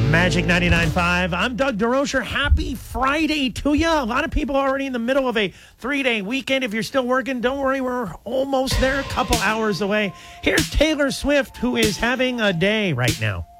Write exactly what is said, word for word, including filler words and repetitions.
Magic ninety-nine point five. I'm Doug DeRocher. Happy Friday to you. A lot of people already in the middle of a three-day weekend. If you're still working, don't worry. We're almost there, a couple hours away. Here's Taylor Swift, who is having a day right now.